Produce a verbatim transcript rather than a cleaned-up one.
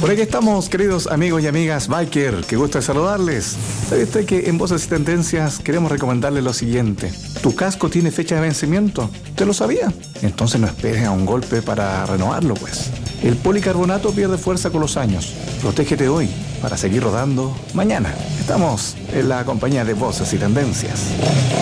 Por aquí estamos, queridos amigos y amigas biker, qué gusto de saludarles. ¿Sabe usted que en Voces y Tendencias queremos recomendarle lo siguiente? ¿Tu casco tiene fecha de vencimiento? ¿Te lo sabía? Entonces no esperes a un golpe para renovarlo, pues. El policarbonato pierde fuerza con los años. Protégete hoy para seguir rodando mañana. Estamos en la compañía de Voces y Tendencias.